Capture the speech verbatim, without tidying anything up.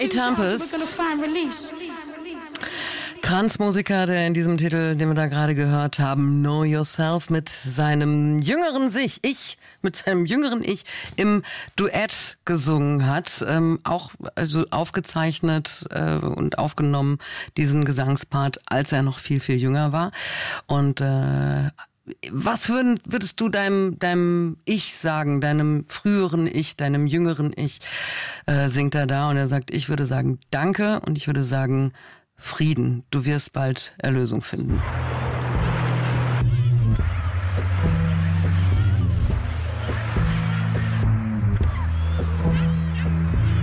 Tempest. Transmusiker, der in diesem Titel, den wir da gerade gehört haben, Know Yourself, mit seinem jüngeren sich, ich, mit seinem jüngeren Ich im Duett gesungen hat. Ähm, auch also aufgezeichnet äh, und aufgenommen, diesen Gesangspart, als er noch viel, viel jünger war. Und äh, was würd, würdest du deinem, deinem Ich sagen, deinem früheren Ich, deinem jüngeren Ich, äh, singt er da und er sagt, ich würde sagen Danke und ich würde sagen Frieden, du wirst bald Erlösung finden.